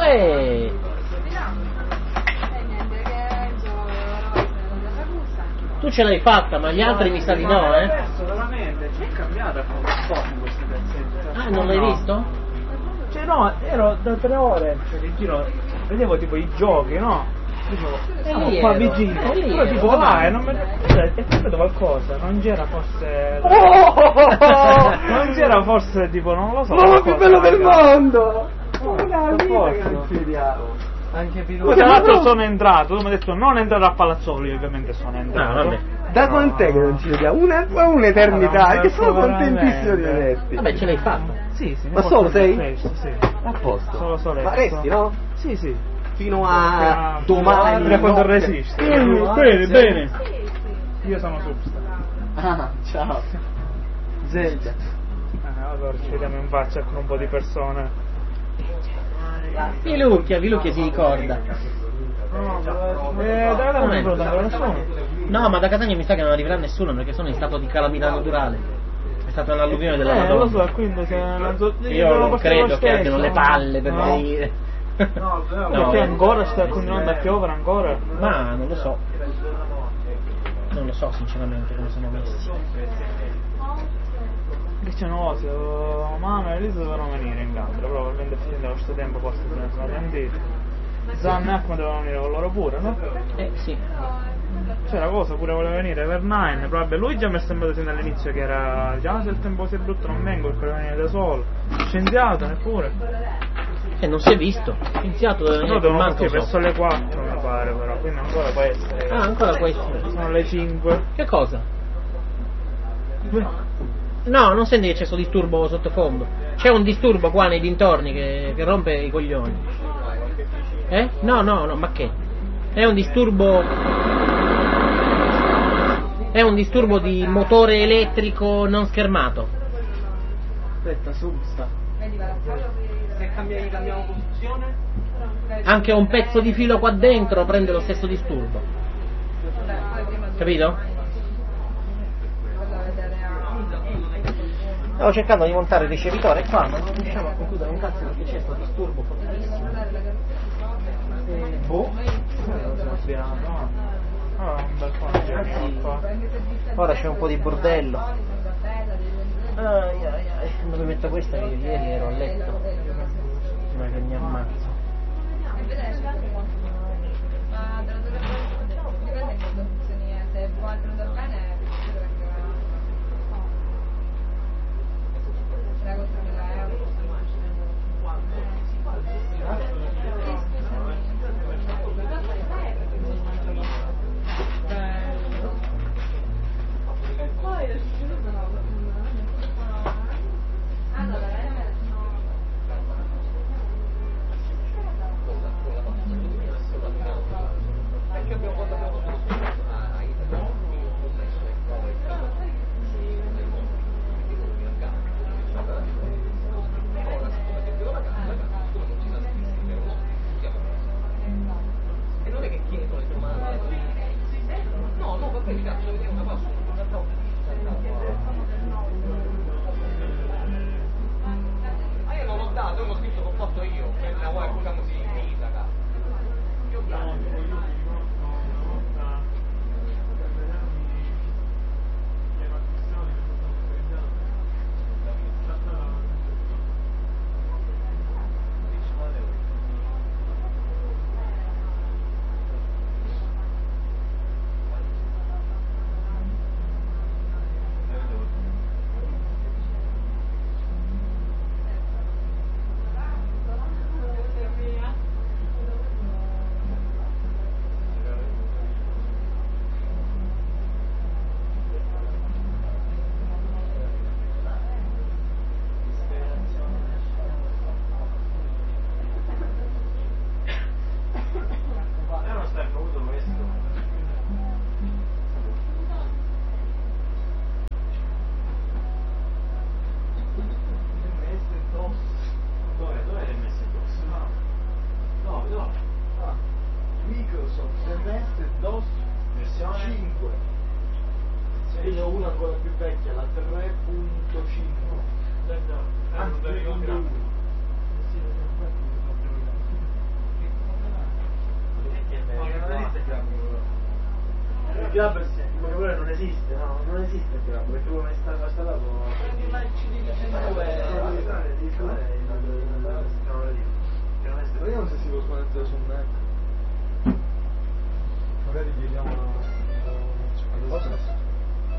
Tu ce l'hai fatta, ma gli altri mi sa di no, Adesso veramente c'è cambiata con questi pezzetti. Ah, non l'hai visto? Cioè no, ero da 3 ore, cioè in giro, vedevo tipo i giochi, no? Dicevo, siamo qua vicino, però tipo là, e non mi... è cambiato qualcosa, non c'era forse... non c'era forse tipo, non lo so... L'uomo più bello del mondo! Una vita che forse. non ci vediamo. Anche più. Poi tra l'altro sono entrato, tu mi hai detto non entrare a Palazzoli, ovviamente sono entrato. No, vabbè. Da quant'è che non ci vediamo? Un'eternità, No, che sono veramente. contentissimo di vederti. Vabbè, ce l'hai fatta. Sì, sì. Ma solo sei? Spesso, sì. A posto. Solo soletto. Ma resti, no? Sì, sì. Fino a domani. Fino a quando notte. resiste. Bene, bene. Io sono Substa. Ah, ciao. Zelda. Allora ci vediamo in faccia con un po' di persone. Vilucchia si ricorda. Da Catania non è venuto ancora nessuno. No, ma da Catania mi sa che non arriverà nessuno perché sono in stato di calamità naturale. È stata un'alluvione della Lo Madonna. so, quindi se Io non credo che abbiano le palle per no. venire. Perché ancora sta continuando a piovere ancora? Ma non lo so. Non lo so sinceramente come sono messi. Che c'è Osio, mamma e Elisa dovevano venire in campo, probabilmente finendo questo tempo forse se ne sono pentiti. Zanne e Acqua dovevano venire con loro pure, no? Sì. C'era cosa, pure voleva venire Evernine, probabilmente lui già mi è sembrato sin dall'inizio che era già se il tempo si è brutto non vengo perché voleva venire da solo. Scienziato neppure. E non si è visto. Scienziato deve No, venire devono manco partire so. verso le 4 mi pare però, quindi ancora può essere. Ah, ancora questo. Sono le 5. Che cosa? No, non senti che c'è questo disturbo sottofondo. C'è un disturbo qua nei dintorni che rompe i coglioni. No, ma che? È un disturbo di motore elettrico non schermato. Aspetta, Substa. Se cambiamo posizione? Anche un pezzo di filo qua dentro prende lo stesso disturbo. Capito? Stavo cercando di montare il ricevitore qua, ma non riusciamo a concludere un cazzo perché c'è questo disturbo fortissimo. Un bel po'. Ora c'è un po' di bordello. Dove metto questa? Che ieri ero a letto. Prima che mi ammazzo. Se può andare bene, la cosa della club quello non esiste, no? Non esiste il club, perché come è stato passato vediamo se si può connettere sul Mac. Magari chiediamo a